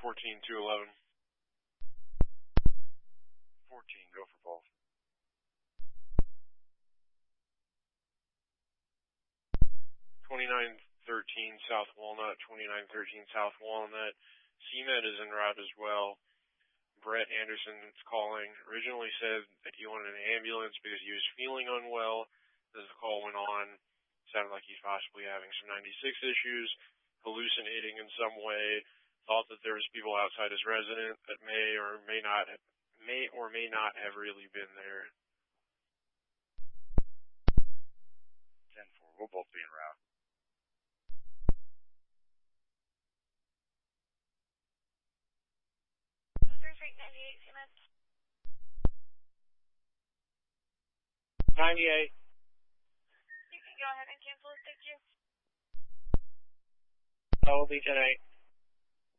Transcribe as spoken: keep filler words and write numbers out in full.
fourteen two eleven. fourteen, go for both. twenty-nine thirteen South Walnut, twenty-nine thirteen South Walnut. C M E D is en route as well. Brett Anderson is calling. Originally said that he wanted an ambulance because he was feeling unwell. As the call went on, sounded like he's possibly having some ninety-six issues, hallucinating in some way. Thought that there was people outside his residence that may or may not have, may or may not have really been there. ten four, we'll both be en route. ninety-eight, C M E D. ninety-eight. You can go ahead and cancel it, thank you. That will be ten eight.